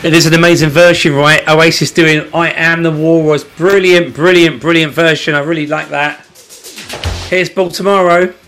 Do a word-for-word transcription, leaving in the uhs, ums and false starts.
It is an amazing version, right? Oasis doing I Am the Walrus. Brilliant, brilliant, brilliant version. I really like that. Here's Ball Tomorrow.